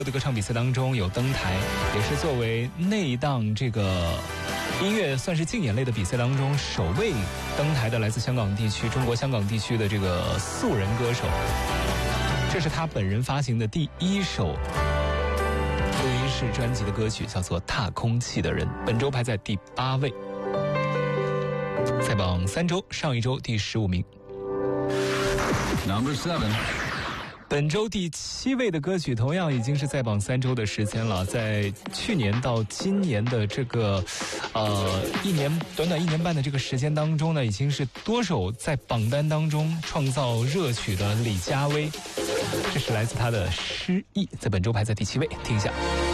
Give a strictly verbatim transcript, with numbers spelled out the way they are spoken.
的歌唱比赛当中有登台，也是作为那档这个音乐算是竞演类的比赛当中首位登台的来自香港地区中国香港地区的这个素人歌手。这是他本人发行的第一首录音室专辑的歌曲，叫做《踏空气的人》，本周排在第八位，在榜三周，上一周第十五名。 Number seven。 本周第七位的歌曲同样已经是在榜三周的时间了，在去年到今年的这个呃一年短短一年半的这个时间当中呢，已经是多首在榜单当中创造热曲的李佳薇，这是来自她的《失忆》，在本周排在第七位，听一下。